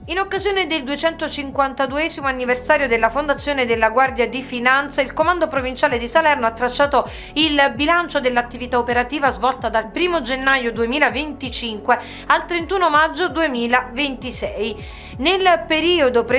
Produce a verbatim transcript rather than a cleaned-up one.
In occasione del duecentocinquantaduesimo anniversario della fondazione della Guardia di Finanza, il Comando Provinciale di Salerno ha tracciato il bilancio dell'attività operativa svolta dal primo gennaio duemilaventicinque al trentuno maggio duemilaventisei. Nel periodo